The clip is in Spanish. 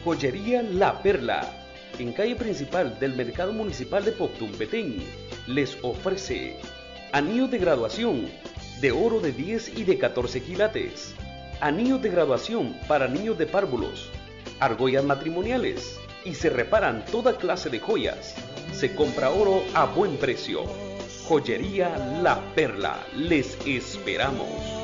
Joyería La Perla, en calle principal del Mercado Municipal de Poctum, Petén, les ofrece anillos de graduación de oro de 10 y de 14 quilates, anillos de graduación para niños de párvulos, argollas matrimoniales y se reparan toda clase de joyas. Se compra oro a buen precio. Joyería La Perla, les esperamos.